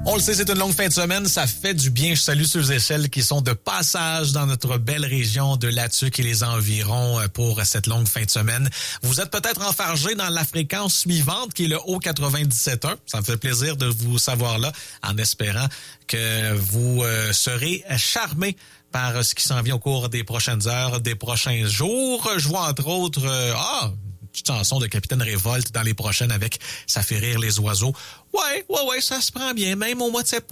On le sait, c'est une longue fin de semaine. Ça fait du bien. Je salue ceux et celles qui sont de passage dans notre belle région de Latuc et les environs pour cette longue fin de semaine. Vous êtes peut-être enfargés dans la fréquence suivante qui est le haut 97.1. Ça me fait plaisir de vous savoir là en espérant que vous serez charmés par ce qui s'en vient au cours des prochaines heures, des prochains jours. Je vois entre autres... petite chanson de Capitaine Révolte dans les prochaines avec « Ça fait rire les oiseaux ». Ouais, ça se prend bien, même au mois de septembre.